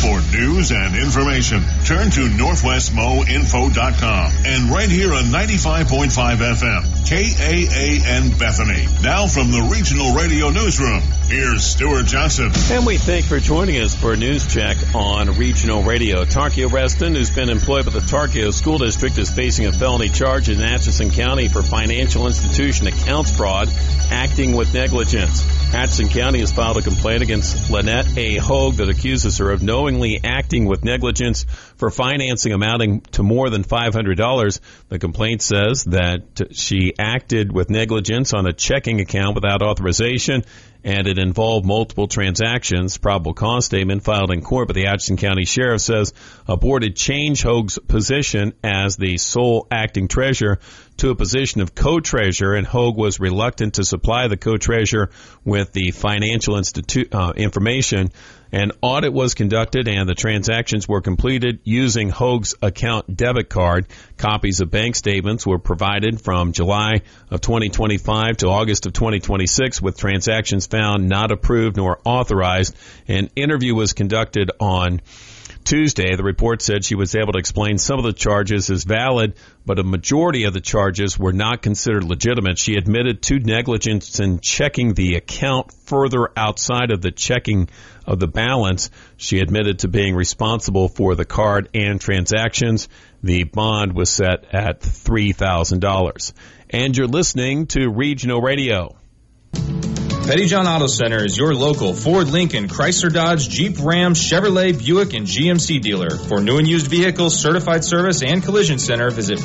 For news and information, turn to NorthwestMoInfo.com and right here on 95.5 FM, KAAN Bethany. Now from the Regional Radio Newsroom, here's Stuart Johnson. And we thank you for joining us for a news check on Regional Radio. Tarkio resident who's been employed by the Tarkio School District is facing a felony charge in Atchison County for financial institution accounts fraud, acting with negligence. Atchison County has filed a complaint against Lynette A. Hogue that accuses her of knowingly acting with negligence for financing amounting to more than $500. The complaint says that she acted with negligence on a checking account without authorization, and it involved multiple transactions. Probable cause statement filed in court by the Atchison County Sheriff says a board had changed Hogue's position as the sole acting treasurer to a position of co-treasurer, and Hogue was reluctant to supply the co-treasurer with the financial information. An audit was conducted and the transactions were completed using Hogue's account debit card. Copies of bank statements were provided from July of 2025 to August of 2026 with transactions found not approved nor authorized. An interview was conducted on Tuesday. The report said she was able to explain some of the charges as valid, but a majority of the charges were not considered legitimate. She admitted to negligence in checking the account further outside of the checking of the balance. She admitted to being responsible for the card and transactions. The bond was set at $3,000. And you're listening to Regional Radio. Pettyjohn Auto Center is your local Ford, Lincoln, Chrysler, Dodge, Jeep, Ram, Chevrolet, Buick, and GMC dealer. For new and used vehicles, certified service, and collision center, visit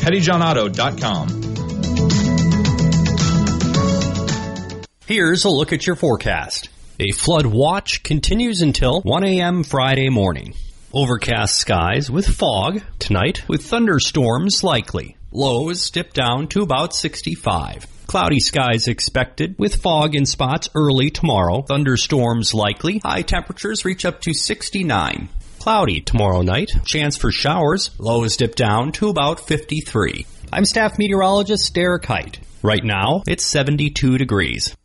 pettyjohnauto.com. Here's a look at your forecast. A flood watch continues until 1 a.m. Friday morning. Overcast skies with fog tonight with thunderstorms likely. Lows dip down to about 65. Cloudy skies expected with fog in spots early tomorrow. Thunderstorms likely. High temperatures reach up to 69. Cloudy tomorrow night. Chance for showers. Lows dip down to about 53. I'm staff meteorologist Derek Height. Right now, it's 72 degrees.